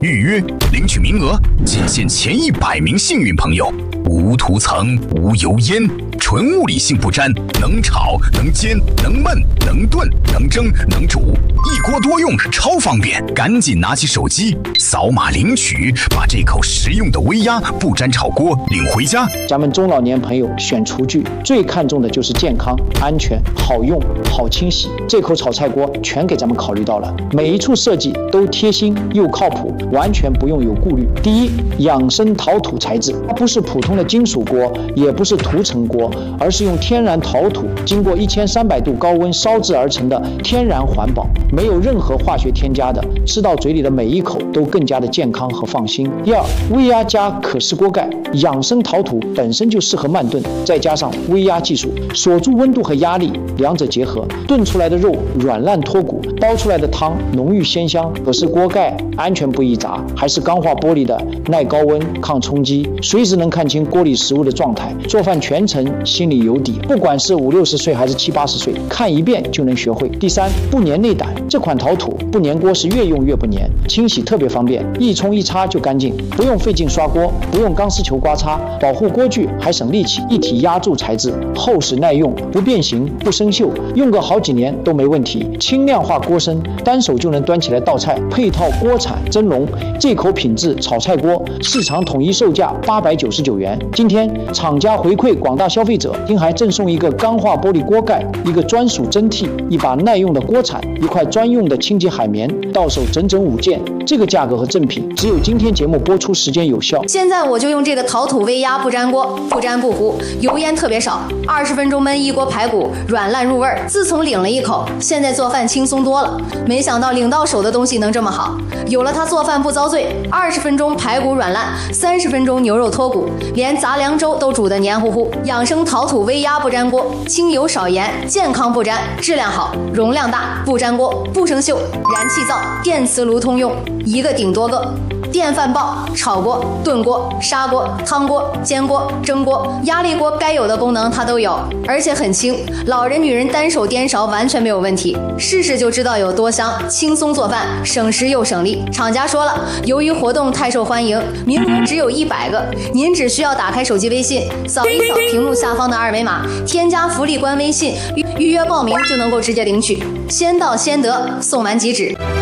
预约领取名额仅限前100名幸运朋友。无涂层、无油烟，纯物理性不粘，能炒能煎能焖能炖能蒸能煮，一锅多用，超方便。赶紧拿起手机扫码领取，把这口实用的微压不粘炒锅领回家。 咱们中老年朋友选厨具最看重的就是健康、安全、好用、好清洗。这口炒菜锅全给咱们考虑到了，每一处设计都贴心又靠谱，完全不用有顾虑。第一，养生陶土材质，它不是普通的金属锅，也不是涂层锅，而是用天然陶土经过1300度高温烧制而成的天然环保，没有任何化学添加的，吃到嘴里的每一口都更加的健康和放心。第二，微压加可视锅盖，养生陶土本身就适合慢炖，再加上微压技术，锁住温度和压力，两者结合，炖出来的肉软烂脱骨，煲出来的汤浓郁鲜香。可视锅盖安全不易砸，还是钢化玻璃的，耐高温、抗冲击，随时能看清锅里食物的状态，做饭全程心里有底。不管是50、60岁还是70、80岁，看一遍就能学会。第三，不粘内胆，这款陶土不粘锅是越用越不粘，清洗特别方便，一冲一擦就干净，不用费劲刷锅，不用钢丝球刮擦，保护锅具还省力气。一体压铸材质，厚实耐用，不变形不生锈，用个好几年都没问题。轻量化锅身，单手就能端起来倒菜，配套锅铲蒸笼，这口品质炒菜锅市场统一售价899元。今天厂家回馈广大消费者，今还赠送一个钢化玻璃锅盖，一个专属蒸屉，一把耐用的锅铲，一块专用的清洁海绵，到手整整5件。这个价格和赠品只有今天节目播出时间有效。 现在我就用这个陶土微压不粘锅，不粘不糊，油烟特别少，20分钟焖一锅排骨，软烂入味儿。自从领了一口，现在做饭轻松多了。没想到领到手的东西能这么好，有了它做饭不遭罪，20分钟排骨软烂，30分钟牛肉脱骨，连杂粮粥都煮得黏糊糊。养生陶土微压不粘锅，清油少盐，健康不粘，质量好，容量大，不粘锅，不生锈，燃气灶、电磁炉通用，一个顶多个。电饭煲、炒锅、炖锅、砂锅、汤锅、煎锅、蒸锅、压力锅，该有的功能它都有，而且很轻，老人女人单手颠勺完全没有问题。试试就知道有多香，轻松做饭，省时又省力。厂家说了，由于活动太受欢迎，名额只有100个，您只需要打开手机微信，扫一扫屏幕下方的2维码，添加福利官微信，预约报名就能够直接领取，先到先得，送完即止。